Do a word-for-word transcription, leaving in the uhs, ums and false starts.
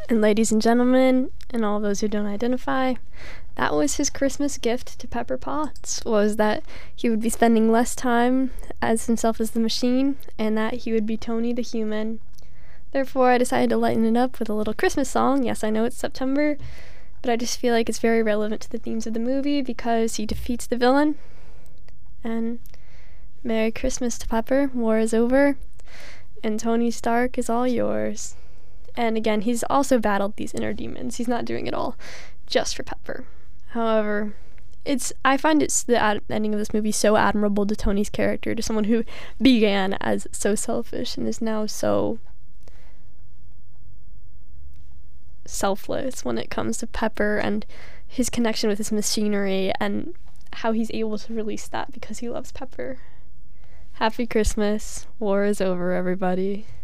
And ladies and gentlemen, and all those who don't identify, that was his Christmas gift to Pepper Potts, was that he would be spending less time as himself as the machine, and that he would be Tony the human. Therefore, I decided to lighten it up with a little Christmas song. Yes, I know it's September, but I just feel like it's very relevant to the themes of the movie because he defeats the villain. And Merry Christmas to Pepper. War is over, and Tony Stark is all yours. And again, he's also battled these inner demons. He's not doing it all just for Pepper. However, it's I find it's the ad- ending of this movie so admirable to Tony's character, to someone who began as so selfish and is now so selfless when it comes to Pepper and his connection with his machinery and how he's able to release that because he loves Pepper. Happy Christmas. War is over, everybody.